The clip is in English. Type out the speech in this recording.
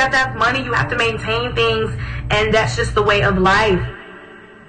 have to have money, you have to maintain things, and that's just the way of life.